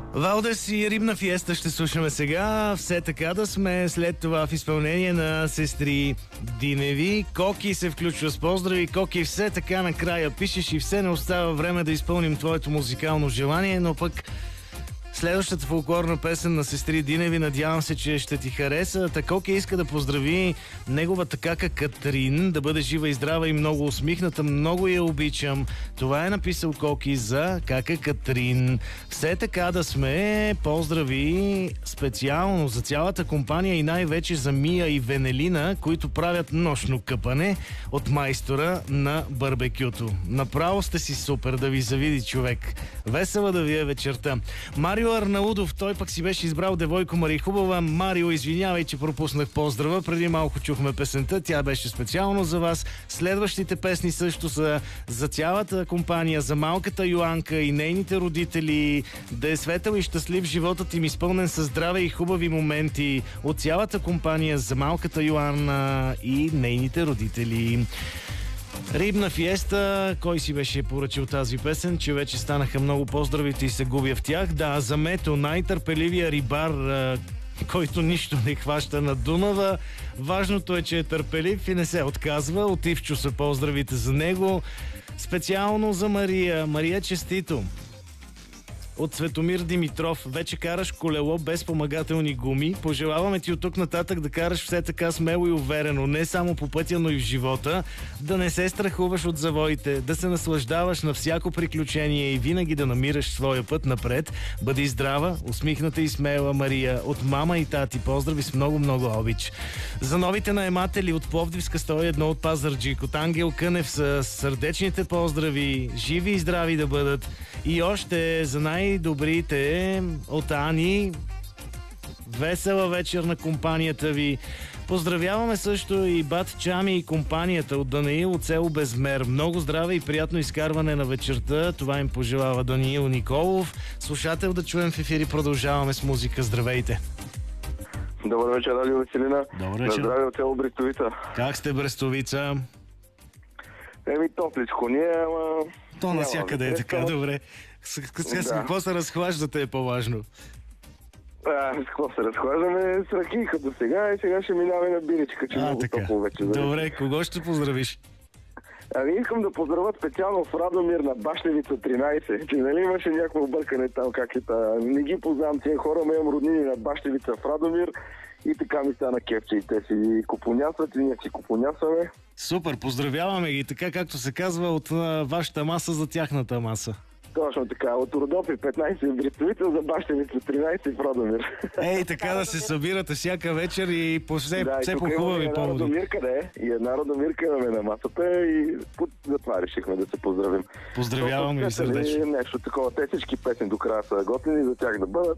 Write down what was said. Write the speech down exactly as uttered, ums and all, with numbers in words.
Валдес и Рибна фиеста ще слушаме сега. Все така да сме. След това в изпълнение на сестри Диневи. Коки се включва с поздрави. Коки, все така накрая пишеш и все не остава време да изпълним твоето музикално желание, но пък следващата фолклорна песен на сестри Диневи, надявам се, че ще ти хареса. Такоки иска да поздрави неговата кака Катрин, да бъде жива и здрава и много усмихната. Много я обичам. Това е написал Коки за кака Катрин. Все така да сме. Поздрави специално за цялата компания и най-вече за Мия и Венелина, които правят нощно къпане от майстора на барбекюто. Направо сте си супер, да ви завиди човек. Весела да ви е вечерта. Марио Арнаудов, той пък си беше избрал девойко Марихубава. Марио, извинявай, че пропуснах поздрава. Преди малко чухме песента, тя беше специално за вас. Следващите песни също са за цялата компания, за малката Йоанка и нейните родители. Да е светъл и щастлив животът им, изпълнен със здраве и хубави моменти. От цялата компания за малката Йоанна и нейните родители. Рибна фиеста, кой си беше поръчал тази песен, че вече станаха много поздравите и се губя в тях. Да, за Мето, най-търпеливия рибар, който нищо не хваща на Дунава. Важното е, че е търпелив и не се отказва. От Ивчо са поздравите за него. Специално за Мария. Мария, честито! От Светомир Димитров. Вече караш колело без спомагателни гуми. Пожелаваме ти от тук нататък да караш все така смело и уверено. Не само по пътя, но и в живота. Да не се страхуваш от завоите. Да се наслаждаваш на всяко приключение и винаги да намираш своя път напред. Бъди здрава, усмихната и смела, Мария. От мама и тати поздрави с много-много обич. За новите наематели от Пловдивска сто и едно от Пазарджик. От Ангел Кънев са сърдечните поздрави. Живи и здрави да бъдат. И още за най-добрите от Ани. Весела вечер на компанията ви. Поздравяваме също и Бат Чами и компанията от Даниил от село Безмер. Много здраве и приятно изкарване на вечерта. Това им пожелава Даниил Николов. Слушател да чуем в ефири. Продължаваме с музика. Здравейте! Добър вечер, Радио Веселина. Добър вечер. На здраве от село Брестовица. Как сте, Брестовица? Еми, топличко ни е, ама... То навсякъде е така, добре. С, с, с да. какво се разхлаждате е по-важно? А, с какво се разхлаждаме? С ракийка до сега и сега ще минаваме на биричка, че а, много така. топло вече. Добре, кого ще поздравиш? Ами искам да поздравя специално в Радомир на Бащевица тринайсет. Че нали имаше някакво объркане там, как е та... Не ги познавам тези хора, но имам роднини на Бащевица в Радомир и така ми стана кефче и те си купонясват и ние си купонясваме. Супер, поздравяваме ги, така както се казва, от а, вашата маса за тяхната маса. Точно така, от Родопи петнайсет в Брестовица, за Бащевица тринайсет в Радомир. Ей, така да се събирате всяка вечер и по все, да, все и по-хубави една поводи. Родомирка, да е. И една Родомирка имаме на масата и за това решихме да се поздравим. Поздравяваме ви сърдечно. Нещо такова, те всички песни до края са готини за тях да бъдат.